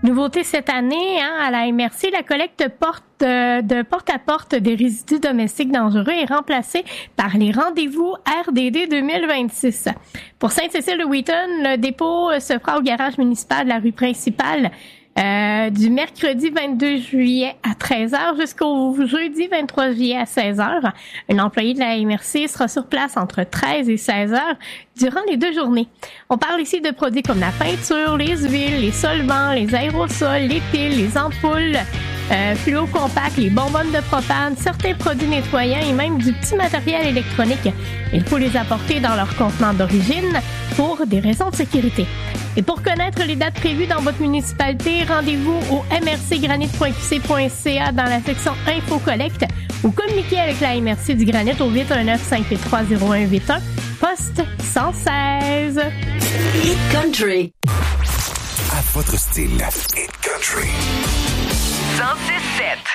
Nouveauté cette année, à la MRC, la collecte de porte-à-porte des résidus domestiques dangereux est remplacée par les rendez-vous RDD 2026. Pour Sainte-Cécile-de-Wheaton, le dépôt se fera au garage municipal de la rue principale du mercredi 22 juillet à 13h jusqu'au jeudi 23 juillet à 16h. Un employé de la MRC sera sur place entre 13 et 16h durant les 2 journées. On parle ici de produits comme la peinture, les huiles, les solvants, les aérosols, les piles, les ampoules, fluo compact, les bonbonnes de propane, certains produits nettoyants et même du petit matériel électronique. Il faut les apporter dans leur contenant d'origine pour des raisons de sécurité. Et pour connaître les dates prévues dans votre municipalité, rendez-vous au mrcgranit.qc.ca dans la section Info Collecte ou communiquez avec la MRC du Granit au 819-583-0181, poste 116. Hit Country. À votre style. Hit Country. 106.7.